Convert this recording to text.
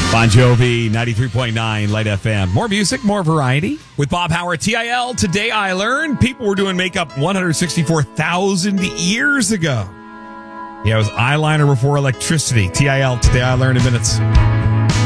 Bon Jovi, 93.9 Light FM. More music, more variety. With Bob Howard, TIL. Today I learned people were doing makeup 164,000 years ago. Yeah, it was eyeliner before electricity. TIL. Today I learned in minutes.